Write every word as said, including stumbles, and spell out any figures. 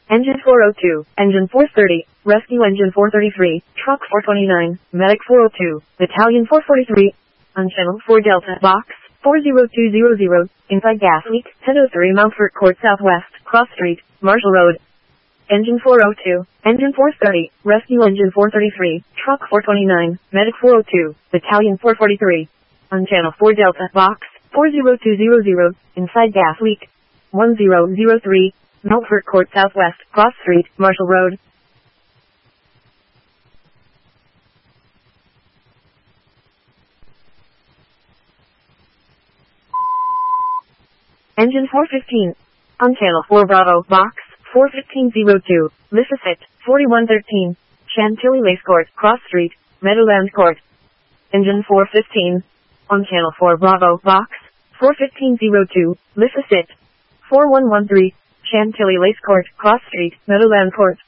Engine four oh two, Engine four thirty, Rescue Engine four thirty-three, Truck four twenty-nine, Medic four oh two, Battalion four forty-three, on Channel four Delta, Box four zero two zero zero, inside gas leak, ten oh three Mountfort Court Southwest, Cross Street, Marshall Road. Engine four oh two, Engine four thirty, Rescue Engine four thirty-three, Truck four twenty-nine, Medic four oh two, Battalion four forty-three, on Channel four Delta, Box four zero two zero zero, inside gas leak, one zero zero three, Mountfort Court Southwest, Cross Street, Marshall Road. Engine four fifteen, on Channel four Bravo, Box four fifteen oh two, Mississippi, forty-one thirteen, Chantilly Lace Court, Cross Street, Meadowland Court. Engine four fifteen, on Channel four Bravo, Box four fifteen oh two, Mississippi, four one one three, Chantilly Lace Court, Cross Street, Meadowland Court.